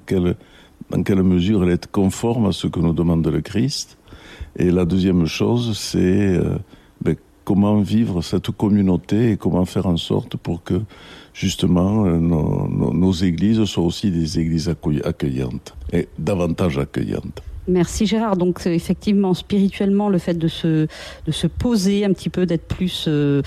dans quelle mesure elle est conforme à ce que nous demande le Christ. Et la deuxième chose, c'est comment vivre cette communauté et comment faire en sorte pour que justement nos églises soient aussi des églises accueillantes et davantage accueillantes. Merci Gérard. Donc effectivement, spirituellement, le fait de se poser un petit peu, d'être plus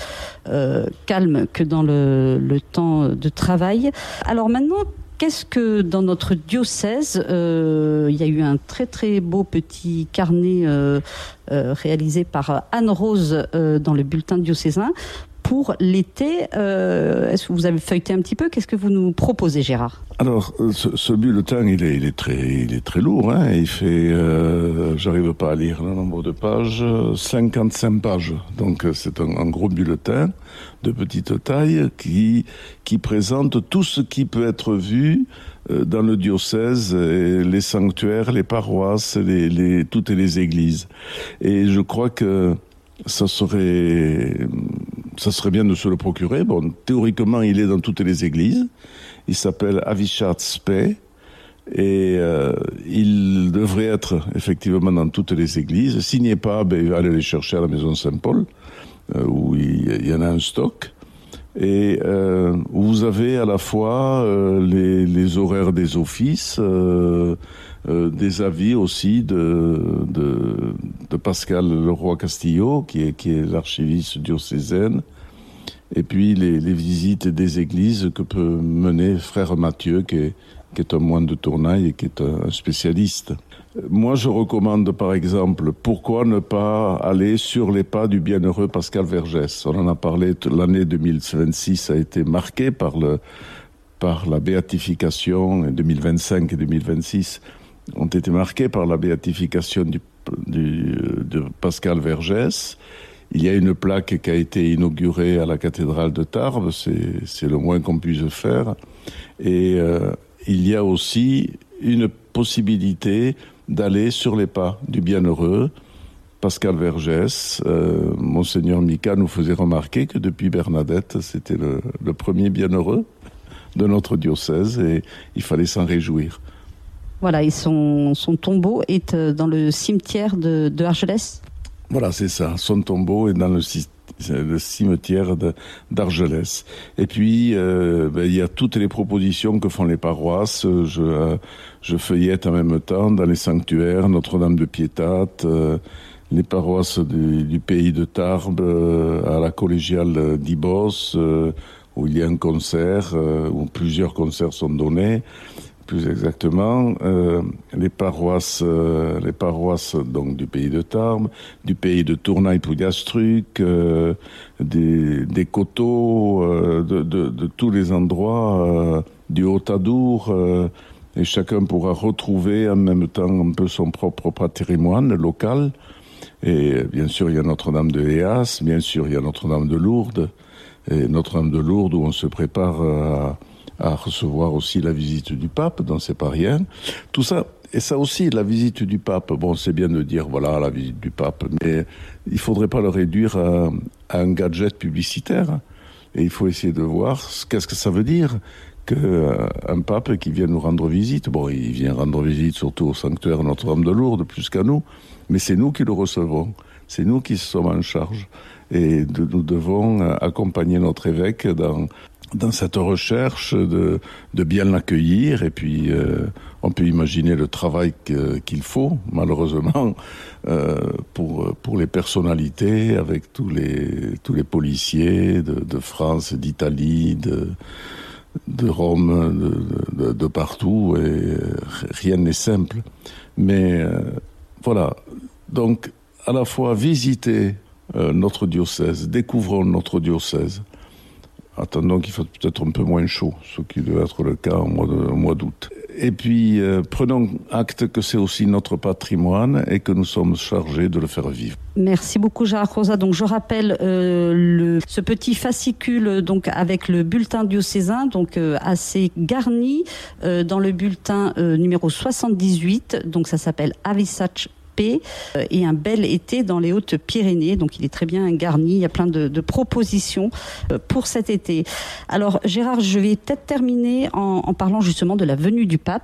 calme que dans le temps de travail. Alors maintenant, qu'est-ce que dans notre diocèse, il y a eu un très très beau petit carnet réalisé par Anne-Rose dans le bulletin diocésain pour l'été. Est-ce que vous avez feuilleté un petit peu? Qu'est-ce que vous nous proposez, Gérard? Alors, ce bulletin, il est très lourd. Hein. Il fait, j'arrive pas à lire le nombre de pages, 55 pages. Donc, c'est un gros bulletin de petite taille qui présente tout ce qui peut être vu dans le diocèse, les sanctuaires, les paroisses, toutes les églises. Et je crois que ça serait bien de se le procurer. Bon, théoriquement, il est dans toutes les églises. Il s'appelle Avichat Spe et il devrait être effectivement dans toutes les églises. S'il n'y est pas, allez les chercher à la maison Saint-Paul, où il y en a un stock. Et où vous avez à la fois les horaires des offices, des avis aussi de Pascal Leroy-Castillo, qui est l'archiviste diocésaine, et puis les visites des églises que peut mener frère Mathieu, qui est un moine de Tournai et qui est un spécialiste. Moi, je recommande, par exemple, pourquoi ne pas aller sur les pas du bienheureux Pascal Vergès. On en a parlé, l'année 2026 a été marquée par la béatification, et 2025 et 2026 ont été marqués par la béatification de Pascal Vergès. Il y a une plaque qui a été inaugurée à la cathédrale de Tarbes, c'est le moins qu'on puisse faire. Et il y a aussi une possibilité d'aller sur les pas du bienheureux Pascal Vergès. Monseigneur Mika nous faisait remarquer que depuis Bernadette, c'était le premier bienheureux de notre diocèse et il fallait s'en réjouir. Voilà, et son tombeau est dans le cimetière de Argelès. Voilà, c'est ça. Son tombeau est dans le cimetière d'Argelès. Et puis, il y a toutes les propositions que font les paroisses. Je feuillette en même temps dans les sanctuaires, Notre-Dame de Piétate, les paroisses du pays de Tarbes, à la collégiale d'Ibos, où il y a un concert, où plusieurs concerts sont donnés. Plus exactement, les paroisses donc du pays de Tarbes, du pays de Tournai-Pougastruc, des coteaux, de tous les endroits, du Haut-Adour, et chacun pourra retrouver en même temps un peu son propre patrimoine local. Et bien sûr, il y a Notre-Dame de Héas, bien sûr, il y a Notre-Dame de Lourdes, et Notre-Dame de Lourdes où on se prépare à recevoir aussi la visite du pape, donc c'est pas rien. Tout ça, et ça aussi, la visite du pape, bon, c'est bien de dire, voilà, la visite du pape, mais il faudrait pas le réduire à un gadget publicitaire. Et il faut essayer de voir qu'est-ce que ça veut dire qu'un pape qui vient nous rendre visite. Bon, il vient rendre visite surtout au sanctuaire Notre-Dame de Lourdes, plus qu'à nous, mais c'est nous qui le recevons. C'est nous qui sommes en charge. Et nous devons accompagner notre évêque dans cette recherche de bien l'accueillir. Et puis, on peut imaginer le travail qu'il faut, malheureusement, pour les personnalités, avec tous les policiers de France, d'Italie, de Rome, de partout. Et rien n'est simple. Mais voilà. Donc, à la fois visiter notre diocèse, découvrons notre diocèse. Attendons qu'il fasse peut-être un peu moins chaud, ce qui doit être le cas au mois d'août. Et puis, prenons acte que c'est aussi notre patrimoine et que nous sommes chargés de le faire vivre. Merci beaucoup, Gérard Crozat. Donc, je rappelle ce petit fascicule donc avec le bulletin diocésain, donc assez garni, dans le bulletin numéro 78. Donc, ça s'appelle Avicach et un bel été dans les Hautes-Pyrénées. Donc il est très bien garni, il y a plein de propositions pour cet été. Alors Gérard, je vais peut-être terminer en parlant justement de la venue du pape.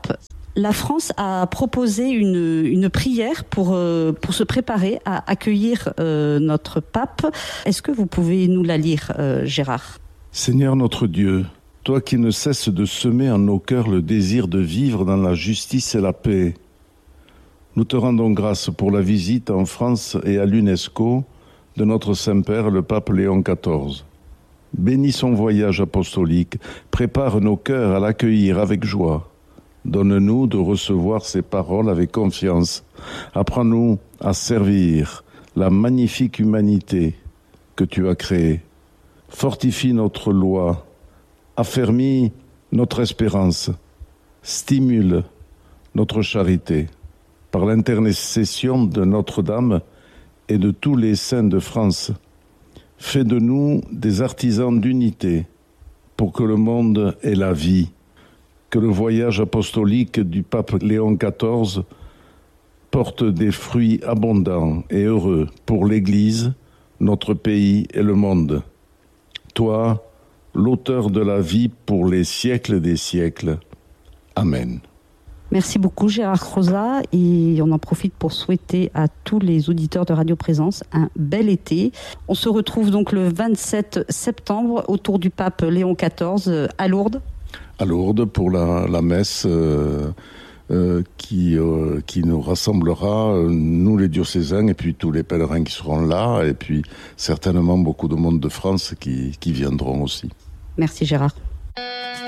La France a proposé une prière pour se préparer à accueillir notre pape. Est-ce que vous pouvez nous la lire, Gérard ? Seigneur notre Dieu, toi qui ne cesses de semer en nos cœurs le désir de vivre dans la justice et la paix, nous te rendons grâce pour la visite en France et à l'UNESCO de notre Saint-Père, le pape Léon XIV. Bénis son voyage apostolique, prépare nos cœurs à l'accueillir avec joie. Donne-nous de recevoir ses paroles avec confiance. Apprends-nous à servir la magnifique humanité que tu as créée. Fortifie notre loi, affermis notre espérance, stimule notre charité. Par l'intercession de Notre-Dame et de tous les saints de France, fais de nous des artisans d'unité pour que le monde ait la vie. Que le voyage apostolique du pape Léon XIV porte des fruits abondants et heureux pour l'Église, notre pays et le monde. Toi, l'auteur de la vie pour les siècles des siècles. Amen. Merci beaucoup Gérard Crozat, et on en profite pour souhaiter à tous les auditeurs de Radio Présence un bel été. On se retrouve donc le 27 septembre autour du pape Léon XIV à Lourdes. À Lourdes pour la messe qui nous rassemblera, nous les diocésains et puis tous les pèlerins qui seront là, et puis certainement beaucoup de monde de France qui viendront aussi. Merci Gérard.